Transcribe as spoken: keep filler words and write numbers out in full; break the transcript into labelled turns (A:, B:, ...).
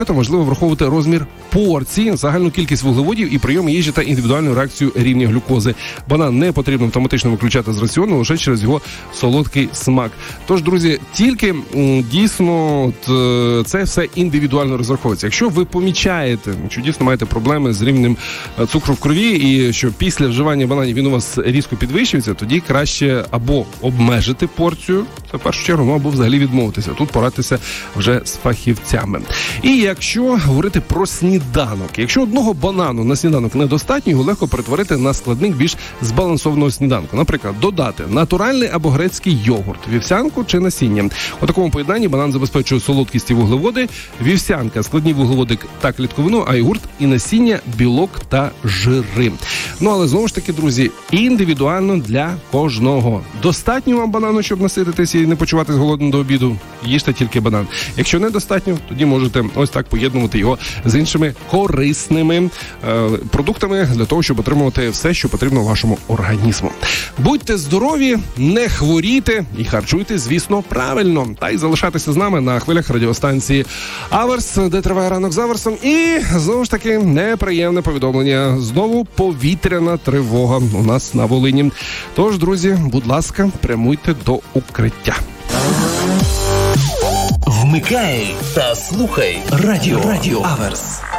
A: то важливо враховувати розмір порції, загальну кількість вуглеводів і прийом їжі та індивідуальну реакцію рівня глюкози. Банан не потрібно автоматично виключати з раціону лише через його солодкий смак. Тож, друзі, тільки м, дійсно от, е, це все індивідуально розраховується. Якщо ви помічаєте, що дійсно маєте проблеми з рівнем цукру в крові і що після вживання бананів він у вас різко підвищується, тоді краще або обмежити порцію, це в першу чергу, ну, або взагалі відмовитися. Тут порадьтеся вже з фахівцями. І якщо говорити про сніданок, якщо одного банану на сніданок недостатньо, його легко перетворити на складник більш збалансованого сніданку. Наприклад, додати натуральний або грецький йогурт, вівсянку чи насіння. У такому поєднанні банан забезпечує солодкість і вуглеводи, вівсянка – складні вуглеводи та клітковину, а йогурт і насіння – білок та жири. Ну, але знову ж таки, друзі, індивідуально для кожного. Достатньо вам банану, щоб насититись і не почуватись голодним до обіду? Їжте тільки банан. Якщо недостатньо, тоді можете ось так поєднувати його з іншими корисними е, продуктами для того, щоб отримувати все, що потрібно вашому організму. Будьте здорові, не хворійте і харчуйте, звісно, правильно. Та й залишайтеся з нами на хвилях радіостанції Аверс, де триває ранок з Аверсом. І, знову ж таки, неприємне повідомлення. Знову повітряна тривога у нас на Волині. Тож, друзі, будь ласка, прямуйте до укриття.
B: Вмикай та слухай радіо, радіо Аверс.